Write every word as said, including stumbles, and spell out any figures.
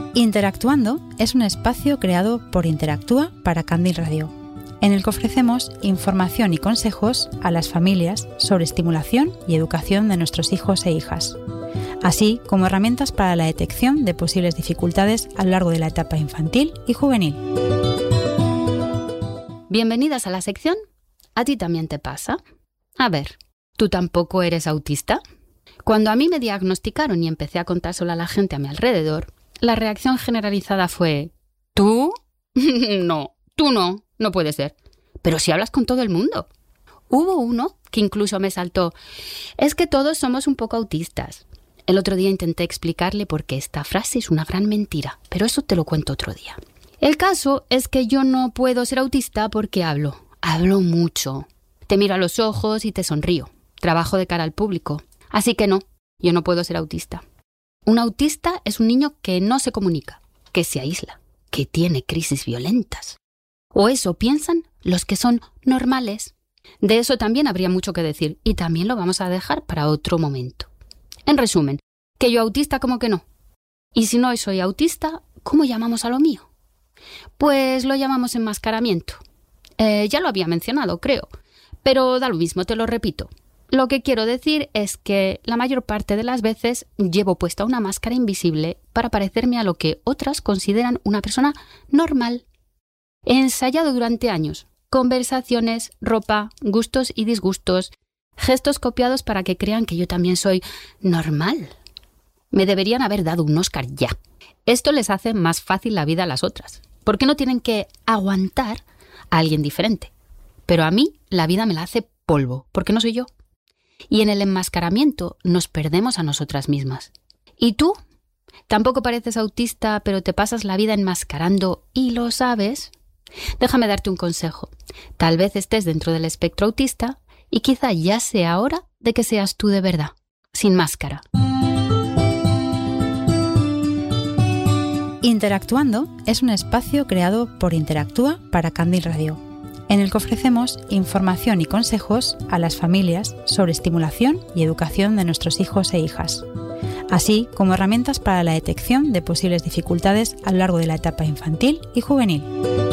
Interactuando es un espacio creado por Interactúa para Candil Radio, en el que ofrecemos información y consejos a las familias sobre estimulación y educación de nuestros hijos e hijas, así como herramientas para la detección de posibles dificultades a lo largo de la etapa infantil y juvenil. Bienvenidas a la sección ¿A ti también te pasa? A ver, ¿tú tampoco eres autista? Cuando a mí me diagnosticaron y empecé a contárselo a la gente a mi alrededor, la reacción generalizada fue ¿tú? No, tú no, no puede ser. Pero si hablas con todo el mundo. Hubo uno que incluso me saltó: es que todos somos un poco autistas. El otro día intenté explicarle por qué esta frase es una gran mentira, pero eso te lo cuento otro día. El caso es que yo no puedo ser autista porque hablo. Hablo mucho. Te miro a los ojos y te sonrío. Trabajo de cara al público. Así que no, yo no puedo ser autista. Un autista es un niño que no se comunica, que se aísla, que tiene crisis violentas. O eso piensan los que son normales. De eso también habría mucho que decir y también lo vamos a dejar para otro momento. En resumen, que yo autista como que no. Y si no soy autista, ¿cómo llamamos a lo mío? Pues lo llamamos enmascaramiento. Eh, ya lo había mencionado, creo, pero da lo mismo, te lo repito. Lo que quiero decir es que la mayor parte de las veces llevo puesta una máscara invisible para parecerme a lo que otras consideran una persona normal. He ensayado durante años conversaciones, ropa, gustos y disgustos, gestos copiados para que crean que yo también soy normal. Me deberían haber dado un Oscar ya. Esto les hace más fácil la vida a las otras, porque no tienen que aguantar a alguien diferente. Pero a mí la vida me la hace polvo, porque no soy yo. Y en el enmascaramiento nos perdemos a nosotras mismas. ¿Y tú? ¿Tampoco pareces autista, pero te pasas la vida enmascarando y lo sabes? Déjame darte un consejo. Tal vez estés dentro del espectro autista y quizá ya sea hora de que seas tú de verdad, sin máscara. Interactuando es un espacio creado por Interactúa para Candil Radio, en el que ofrecemos información y consejos a las familias sobre estimulación y educación de nuestros hijos e hijas, así como herramientas para la detección de posibles dificultades a lo largo de la etapa infantil y juvenil.